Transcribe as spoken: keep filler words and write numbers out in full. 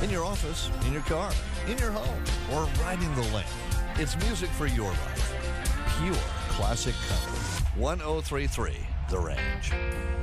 in your office, in your car, in your home, or riding the lane. It's music for your life. Pure classic country. one oh three point three The Range.